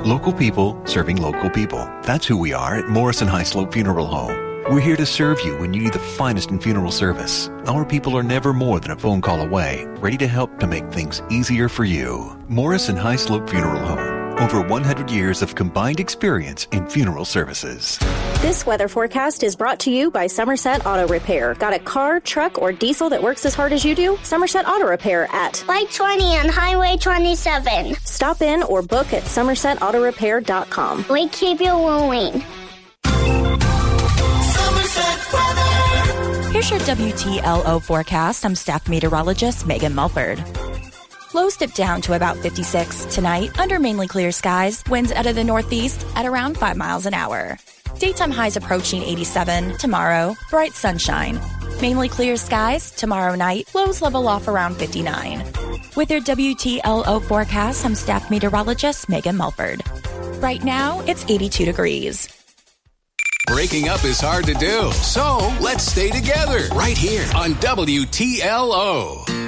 Local people serving local people. That's who we are at Morrison High Slope Funeral Home. We're here to serve you when you need the finest in funeral service. Our people are never more than a phone call away, ready to help to make things easier for you. Morrison High Slope Funeral Home. Over 100 years of combined experience in funeral services. This weather forecast is brought to you by Somerset Auto Repair. Got a car, truck, or diesel that works as hard as you do? Somerset Auto Repair at Light 20 on Highway 27. Stop in or book at somersetautorepair.com. We keep you moving. Here's your WTLO forecast. I'm staff meteorologist Megan Mulford. Lows dip down to about 56 tonight under mainly clear skies. Winds out of the northeast at around 5 miles an hour. Daytime highs approaching 87 tomorrow. Bright sunshine. Mainly clear skies tomorrow night. Lows level off around 59. With your WTLO forecast, I'm staff meteorologist Megan Mulford. Right now, it's 82 degrees. Breaking up is hard to do, so let's stay together right here on WTLO.